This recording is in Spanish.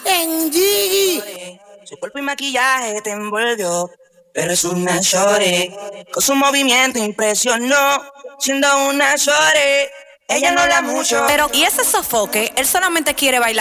En Gigi. Su cuerpo y maquillaje te envolvió, pero es una shorty. Con su movimiento impresionó, siendo una shorty. Ella no habla mucho, Pero, ¿y ese sofoque? Él solamente quiere bailar.